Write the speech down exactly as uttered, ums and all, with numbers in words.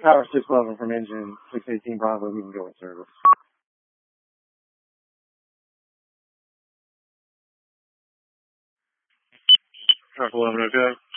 Power six eleven from engine six eighteen Bravo, we can go in service. Truck eleven, okay.